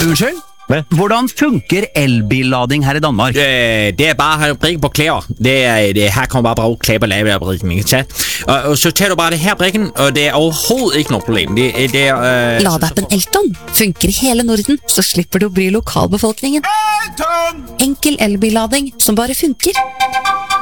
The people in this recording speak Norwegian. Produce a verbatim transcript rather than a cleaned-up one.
Unnskyld? Hvad? Hvordan funker elbillading her i Danmark? Øh, det er bare at brikke på klæder. Det er, det, her kommer bare brug klæber lave brikken, ikke sant? Og, og så tager du bare det her brikken, og det er overhovedet ikke noe problem. Det, det er... Øh, Ladeappen Elton funker i hele Norden, så slipper du å bry lokalbefolkningen. Enkel elbillading som bare funker.